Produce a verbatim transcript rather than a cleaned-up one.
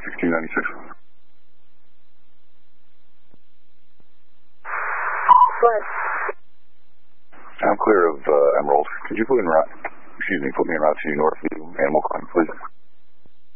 sixteen ninety-six. What? I'm clear of uh, Emerald. Could you put in route, excuse me, put me in route to Northview Animal Clinic, please?